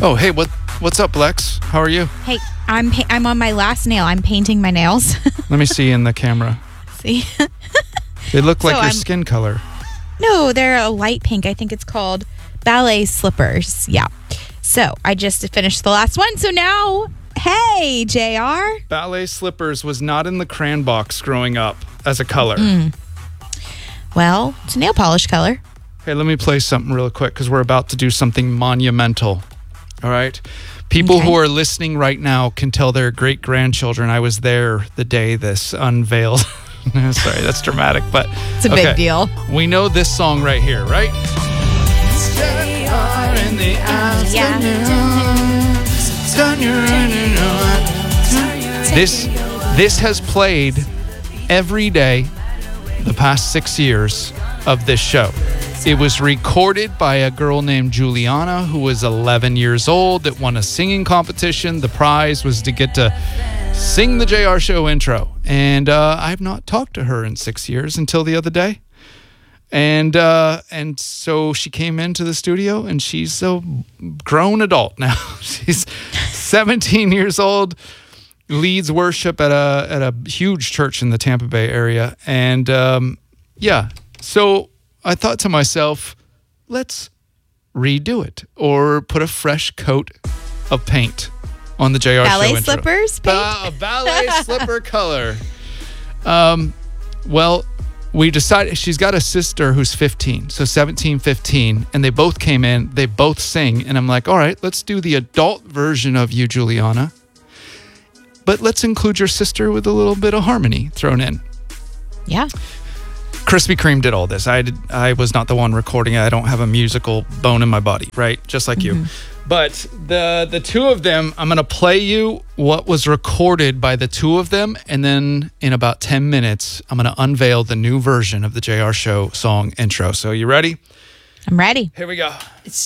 Oh, hey, what's up, Lex? How are you? Hey, I'm on my last nail. I'm painting my nails. Let me see in the camera. See? They look like So your I'm- skin color. No, they're a light pink. I think it's called ballet slippers. Yeah. So I just finished the last one. So now, hey, JR. Ballet slippers was not in the crayon box growing up as a color. Well, it's a nail polish color. Hey, let me play something real quick because we're about to do something monumental. All right? People Okay. who are listening right now can tell their great-grandchildren I was there the day this unveiled. Sorry, that's dramatic, but It's a big deal. We know this song right here, right? In the This has played every day the past 6 years of this show. It was recorded by a girl named Juliana who was 11 years old that won a singing competition. The prize was to get to sing the JR Show intro. And I've not talked to her in 6 years until the other day. And so she came into the studio, and she's a grown adult now. She's 17 years old, leads worship at a huge church in the Tampa Bay area. And so I thought to myself, let's redo it or put a fresh coat of paint on the JR Ballet Show intro. slippers paint? A ballet slipper color. Well, we decided she's got a sister who's 15, so 17, 15, and they both came in, they both sing, and I'm like, all right, let's do the adult version of you, Juliana, but let's include your sister with a little bit of harmony thrown in. Yeah. Krispy Kreme did all this. I was not the one recording it. I don't have a musical bone in my body, right? Just like you. But the two of them, I'm going to play you what was recorded by the two of them. And then in about 10 minutes, I'm going to unveil the new version of the JR Show song intro. So you ready? I'm ready. Here we go.